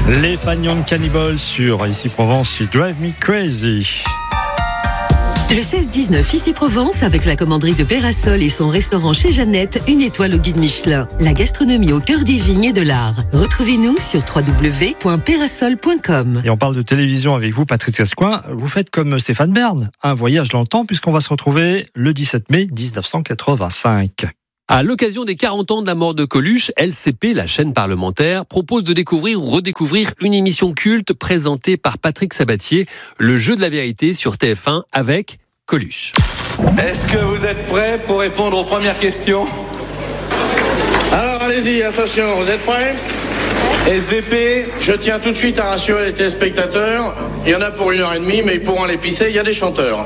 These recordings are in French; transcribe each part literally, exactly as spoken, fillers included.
Les Fagnon Cannibals sur Ici Provence, You Drive Me Crazy. Le seize dix-neuf Ici Provence avec la commanderie de Pérasol et son restaurant chez Jeannette, une étoile au guide Michelin. La gastronomie au cœur des vignes et de l'art. Retrouvez-nous sur w w w point pérasol point com. Et on parle de télévision avec vous, Patrice Gascoin. Vous faites comme Stéphane Bern, un voyage dans le temps, puisqu'on va se retrouver le dix-sept mai dix-neuf cent quatre-vingt-cinq. À l'occasion des quarante ans de la mort de Coluche, L C P, la chaîne parlementaire, propose de découvrir ou redécouvrir une émission culte présentée par Patrick Sabatier, Le Jeu de la vérité sur T F un avec Coluche. Est-ce que vous êtes prêts pour répondre aux premières questions ? Alors allez-y, attention, vous êtes prêts ? S V P, je tiens tout de suite à rassurer les téléspectateurs, il y en a pour une heure et demie, mais ils pourront les pisser, il y a des chanteurs.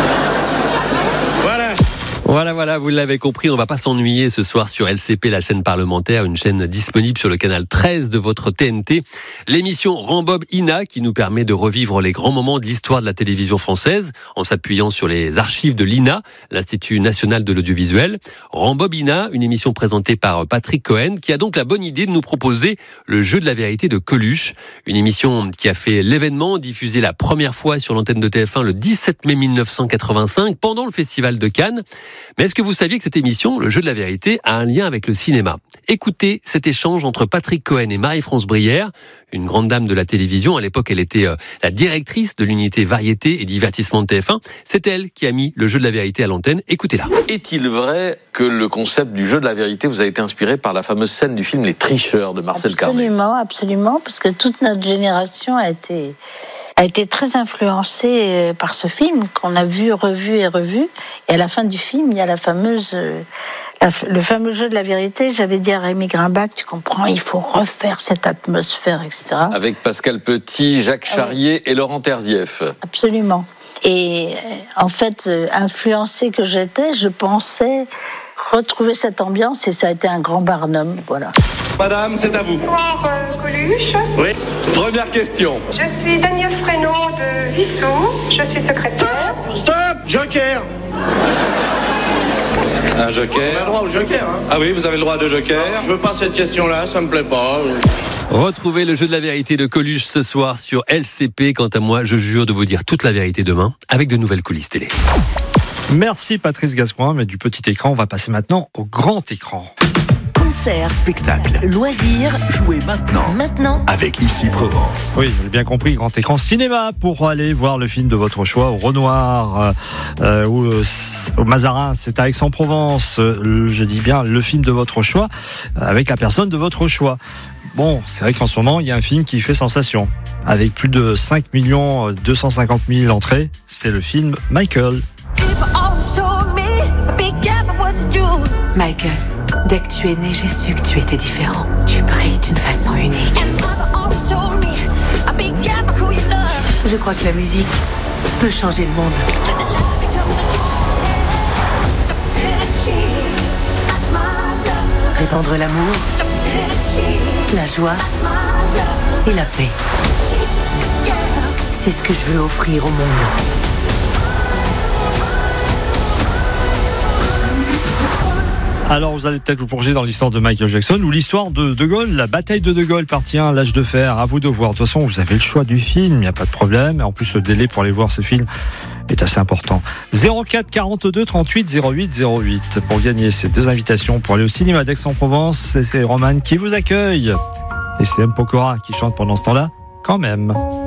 Voilà. Voilà, voilà, vous l'avez compris, on va pas s'ennuyer ce soir sur L C P, la chaîne parlementaire, une chaîne disponible sur le canal treize de votre T N T. L'émission Rambob Ina qui nous permet de revivre les grands moments de l'histoire de la télévision française en s'appuyant sur les archives de l'I N A, l'Institut National de l'Audiovisuel. Rambob Ina, une émission présentée par Patrick Cohen qui a donc la bonne idée de nous proposer Le Jeu de la vérité de Coluche, une émission qui a fait l'événement, diffusée la première fois sur l'antenne de T F un le dix-sept mai mille neuf cent quatre-vingt-cinq pendant le Festival de Cannes. Mais est-ce que vous saviez que cette émission, Le Jeu de la vérité, a un lien avec le cinéma ? Écoutez cet échange entre Patrick Cohen et Marie-France Brière, une grande dame de la télévision. À l'époque, elle était euh, la directrice de l'unité variété et divertissement de T F un. C'est elle qui a mis Le Jeu de la vérité à l'antenne. Écoutez-la. Est-il vrai que le concept du jeu de la vérité vous a été inspiré par la fameuse scène du film Les Tricheurs de Marcel Carné ? Absolument, absolument, parce que toute notre génération a été... a été très influencé par ce film qu'on a vu, revu et revu. Et à la fin du film, il y a la fameuse, la, le fameux jeu de la vérité. J'avais dit à Rémi Grimbach, tu comprends, il faut refaire cette atmosphère, et cetera. Avec Pascal Petit, Jacques Charrier ah, et Laurent Terzieff. Absolument. Et en fait, influencé que j'étais, je pensais retrouver cette ambiance et ça a été un grand Barnum, voilà. Madame, c'est à vous. Bonsoir, euh, Coluche. Oui. Première question. Je suis Daniel Fresneau de Vissou. Je suis secrétaire. Stop, stop, joker. Un joker. On a le droit au joker, hein. Ah oui, vous avez le droit de joker. Non, je veux pas cette question-là, ça me plaît pas. Retrouvez Le Jeu de la vérité de Coluche ce soir sur L C P. Quant à moi, je jure de vous dire toute la vérité demain avec de nouvelles coulisses télé. Merci Patrice Gascoin, mais du petit écran, on va passer maintenant au grand écran. Concerts, spectacles, loisirs, jouez maintenant. Maintenant, avec Ici Provence. Oui, vous avez bien compris, grand écran cinéma pour aller voir le film de votre choix au Renoir euh, ou euh, au Mazarin, c'est à Aix-en-Provence. Euh, je dis bien le film de votre choix avec la personne de votre choix. Bon, c'est vrai qu'en ce moment, il y a un film qui fait sensation. Avec plus de cinq millions deux cent cinquante mille entrées, c'est le film Michael. Michael, dès que tu es né, j'ai su que tu étais différent. Tu brilles d'une façon unique. Je crois que la musique peut changer le monde. Répandre l'amour, la joie et la paix. C'est ce que je veux offrir au monde. Alors vous allez peut-être vous plonger dans l'histoire de Michael Jackson ou l'histoire de De Gaulle, la bataille de De Gaulle, partie un, l'âge de fer, à vous de voir. De toute façon, vous avez le choix du film, il n'y a pas de problème. Et en plus, le délai pour aller voir ce film est assez important. zéro quatre quarante-deux trente-huit zéro huit zéro huit pour gagner ces deux invitations pour aller au cinéma d'Aix-en-Provence. C'est Roman qui vous accueille. Et c'est M. Pokora qui chante pendant ce temps-là, quand même.